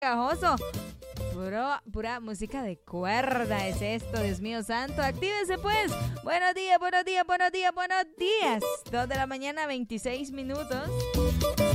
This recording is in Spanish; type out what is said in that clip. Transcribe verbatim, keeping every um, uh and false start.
pegajoso. Puro, pura música de cuerda es esto, Dios mío santo. Actívese pues. Buenos días, buenos días, buenos días, buenos días. Dos de la mañana, veintiséis minutos.